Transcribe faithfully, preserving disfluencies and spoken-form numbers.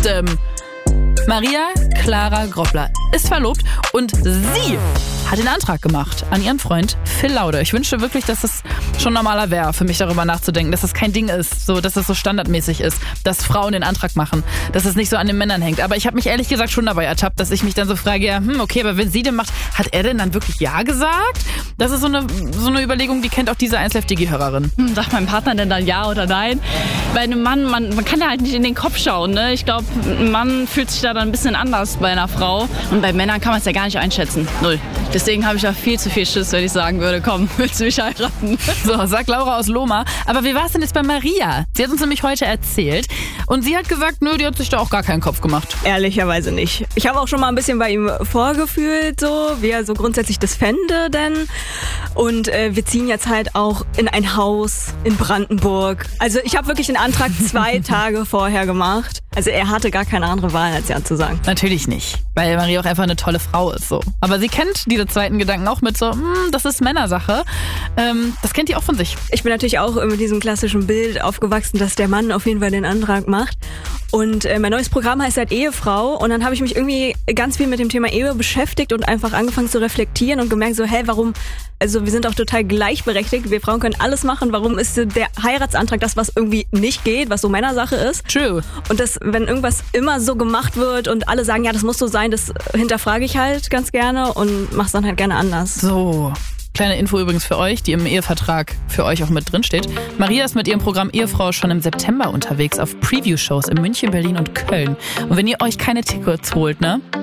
verlobtem. Maria Clara Groppler ist verlobt und sie hat den Antrag gemacht an ihren Freund Phil Laude. Ich wünschte wirklich, dass es schon normaler wäre, für mich darüber nachzudenken, dass es kein Ding ist, so, dass es so standardmäßig ist, dass Frauen den Antrag machen, dass es nicht so an den Männern hängt. Aber ich habe mich ehrlich gesagt schon dabei ertappt, dass ich mich dann so frage, ja, hm, okay, aber wenn sie den macht, hat er denn dann wirklich Ja gesagt? Das ist so eine, so eine Überlegung, die kennt auch diese eins Live Digi-Hörerin. Hm, sagt mein Partner denn dann Ja oder Nein? Bei einem Mann, man, man kann ja halt nicht in den Kopf schauen, ne? Ich glaube, ein Mann fühlt sich da dann ein bisschen anders bei einer Frau. Und bei Männern kann man es ja gar nicht einschätzen. Null. Deswegen habe ich da viel zu viel Schiss, wenn ich sagen würde, komm, willst du mich heiraten? So, sagt Laura aus Lohmar. Aber wie war es denn jetzt bei Maria? Sie hat uns nämlich heute erzählt. Und sie hat gesagt, nö, die hat sich da auch gar keinen Kopf gemacht. Ehrlicherweise nicht. Ich habe auch schon mal ein bisschen bei ihm vorgefühlt, so wie er so grundsätzlich das fände denn. Und äh, wir ziehen jetzt halt auch in ein Haus in Brandenburg. Also ich habe wirklich den Antrag zwei Tage vorher gemacht. Also er hatte gar keine andere Wahl, als Ja zu sagen. Natürlich nicht, weil Maria auch einfach eine tolle Frau ist. So. Aber sie kennt diese zweiten Gedanken auch mit so, hm, das ist Männersache. Ähm, das kennt die auch von sich. Ich bin natürlich auch mit diesem klassischen Bild aufgewachsen, dass der Mann auf jeden Fall den Antrag macht. Und äh, mein neues Programm heißt halt Ehefrau. Und dann habe ich mich irgendwie ganz viel mit dem Thema Ehe beschäftigt und einfach angefangen zu reflektieren und gemerkt so, hä, warum, also wir sind auch total gleichberechtigt. Wir Frauen können alles machen. Warum ist der Heiratsantrag das, was irgendwie nicht geht, was so Männersache ist? True. Und das, wenn irgendwas immer so gemacht wird und alle sagen, ja, das muss so sein, das hinterfrage ich halt ganz gerne und mach's dann halt gerne anders. So. Kleine Info übrigens für euch, die im Ehevertrag für euch auch mit drin steht. Maria ist mit ihrem Programm Ehefrau schon im September unterwegs auf Preview-Shows in München, Berlin und Köln. Und wenn ihr euch keine Tickets holt, ne,